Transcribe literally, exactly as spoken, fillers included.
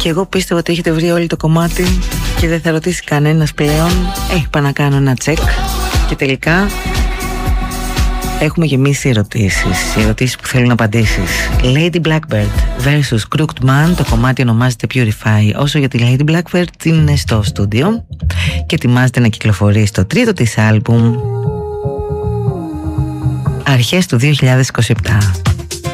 Και εγώ πίστευα ότι έχετε βρει όλο το κομμάτι και δεν θα ρωτήσει κανένας πλέον. Έχει πάει να κάνω ένα τσεκ. Και τελικά έχουμε γεμίσει ερωτήσεις. Οι ερωτήσεις που θέλουν απαντήσεις. Lady Blackbird versus Crooked Man. Το κομμάτι ονομάζεται Purify. Όσο για τη Lady Blackbird, είναι στο στούντιο και ετοιμάζεται να κυκλοφορεί στο τρίτο της άλμπουμ αρχές του δύο χιλιάδες είκοσι επτά.